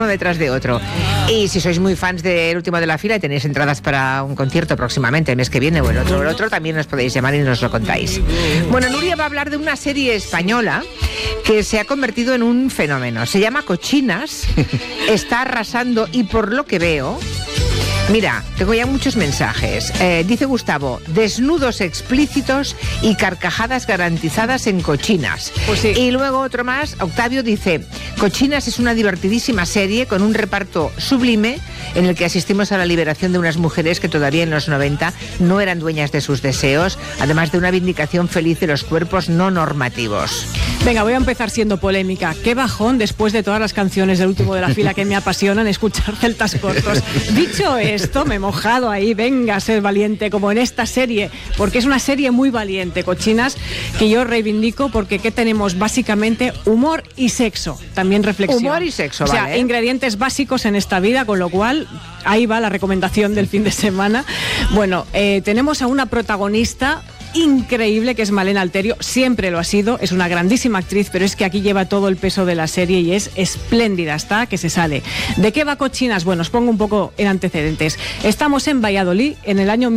detrás de otro. Y si sois muy fans del último de la fila y tenéis entradas para un concierto próximamente, el mes que viene o el otro, también nos podéis llamar y nos lo contáis. Bueno, Nuria va a hablar de una serie española que se ha convertido en un fenómeno. Se llama Cochinas, está arrasando y por lo que veo... Mira, tengo ya muchos mensajes. Dice Gustavo, desnudos explícitos y carcajadas garantizadas en Cochinas. Pues sí. Y luego otro más, Octavio dice, Cochinas es una divertidísima serie con un reparto sublime en el que asistimos a la liberación de unas mujeres que todavía en los 90 no eran dueñas de sus deseos, además de una vindicación feliz de los cuerpos no normativos. Venga, voy a empezar siendo polémica. Qué bajón después de todas las canciones del último de la fila que me apasionan escuchar celtas cortos. Dicho esto, me he mojado ahí, venga a ser valiente, como en esta serie, porque es una serie muy valiente, Cochinas, que yo reivindico porque ¿qué tenemos? Básicamente humor y sexo, también reflexión. Humor y sexo, vale. O sea, ingredientes básicos en esta vida, con lo cual ahí va la recomendación del fin de semana. Bueno, tenemos a una protagonista increíble que es Malena Alterio, siempre lo ha sido, es una grandísima actriz, pero es que aquí lleva todo el peso de la serie y es espléndida, está que se sale. ¿De qué va Cochinas? Bueno, os pongo un poco en antecedentes. Estamos en Valladolid en el año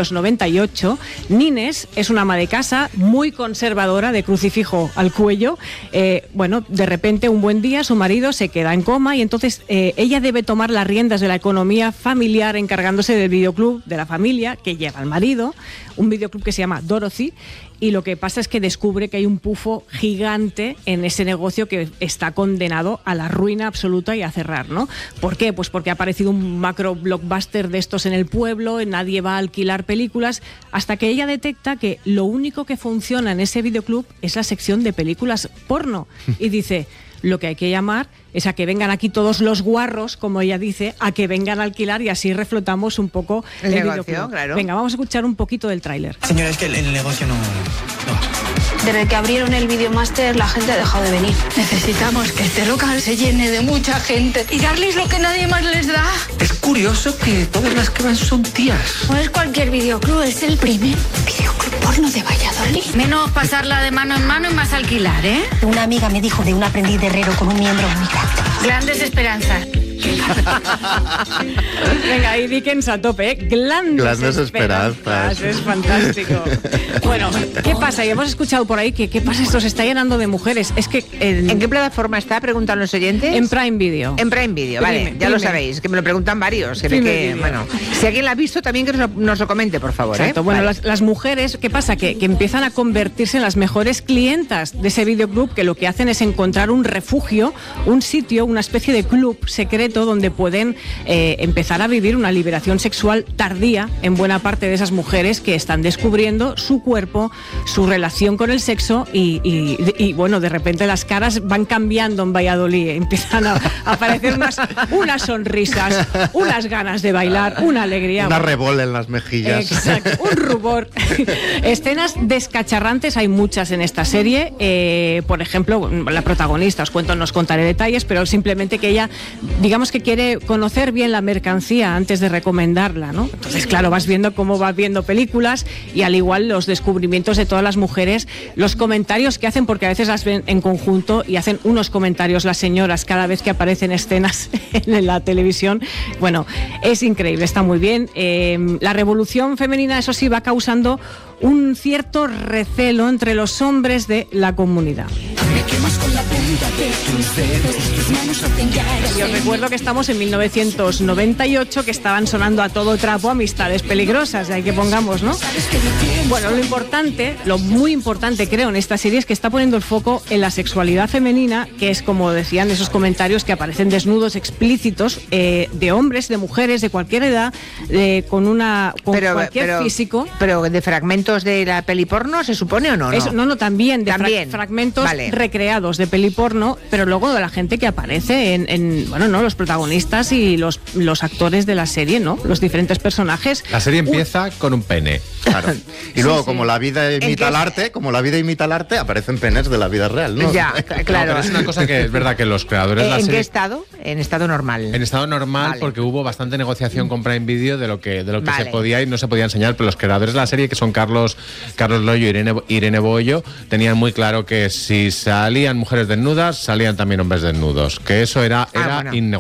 1998. Nines es una ama de casa muy conservadora, de crucifijo al cuello. Bueno, de repente un buen día su marido se queda en coma y entonces ella debe tomar las riendas de la economía familiar encargándose del videoclub de la familia que lleva al marido, un videoclub que se llama Dorothy, y lo que pasa es que descubre que hay un pufo gigante en ese negocio que está condenado a la ruina absoluta y a cerrar, ¿no? ¿Por qué? Pues porque ha aparecido un macro blockbuster de estos en el pueblo, nadie va a alquilar películas, hasta que ella detecta que lo único que funciona en ese videoclub es la sección de películas porno, y dice... Lo que hay que llamar es a que vengan aquí todos los guarros, como ella dice, a que vengan a alquilar y así reflotamos un poco el negocio. Claro. Venga, vamos a escuchar un poquito del tráiler. Señora, es que el negocio no. Desde que abrieron el Videomaster, la gente ha dejado de venir. Necesitamos que este local se llene de mucha gente y darles lo que nadie más les da. Es curioso que todas las que van son tías. No es cualquier videoclub, es el primer videoclub porno de Valladolid. Menos pasarla de mano en mano y más alquilar, ¿eh? Una amiga me dijo de un aprendiz de herrero con un miembro único. Grandes esperanzas. Venga, y Dickens a tope, ¿eh? Grandes esperanzas. Es fantástico. Bueno, ¿qué pasa? Y hemos escuchado por ahí que ¿qué pasa? Esto se está llenando de mujeres. Es que ¿en qué plataforma está? Preguntan los oyentes. En Prime Video. En Prime Video, vale, ya lo sabéis, que me lo preguntan varios. Bueno, si alguien la ha visto también que nos lo comente, por favor. Exacto. Bueno, vale. las mujeres, ¿qué pasa? Que empiezan a convertirse en las mejores clientas de ese videoclub, que lo que hacen es encontrar un refugio, un sitio, una especie de club secreto donde pueden empezar a vivir una liberación sexual tardía en buena parte de esas mujeres que están descubriendo su cuerpo, su relación con el sexo y bueno, de repente las caras van cambiando en Valladolid, empiezan a aparecer unas sonrisas, unas ganas de bailar, una alegría. Una rebol en las mejillas. Exacto, un rubor. Escenas descacharrantes hay muchas en esta serie. Por ejemplo, la protagonista, nos contaré detalles, pero simplemente que ella, digamos que quiere conocer bien la mercancía antes de recomendarla, ¿no? Entonces, claro, vas viendo cómo vas viendo películas y al igual los descubrimientos de todas las mujeres, los comentarios que hacen, porque a veces las ven en conjunto y hacen unos comentarios las señoras cada vez que aparecen escenas en la televisión. Bueno, es increíble, está muy bien. La revolución femenina, eso sí, va causando un cierto recelo entre los hombres de la comunidad. Yo recuerdo que estamos en 1998, que estaban sonando a todo trapo Amistades Peligrosas, de ahí que pongamos, ¿no? Bueno, lo muy importante creo en esta serie es que está poniendo el foco en la sexualidad femenina, que es, como decían esos comentarios, que aparecen desnudos explícitos de hombres, de mujeres, de cualquier edad, con cualquier físico. Pero de fragmentos de la peli porno, ¿se supone o no? Eso, no, también de fragmentos recreados de peli porno, pero luego de la gente que aparece los protagonistas y los actores de la serie, ¿no? Los diferentes personajes. La serie empieza con un pene, claro. Y luego, como la vida imita el arte, aparecen penes de la vida real, ¿no? Ya, claro. No, pero es una cosa que es verdad que los creadores de la serie... ¿En qué estado? En estado normal. En estado normal, vale. Porque hubo bastante negociación con Prime Video de lo que se podía y no se podía enseñar, pero los creadores de la serie, que son Carlos Loyo y Irene Boyo, tenían muy claro que si salían mujeres desnudas, salían también hombres desnudos, que eso era innegociable.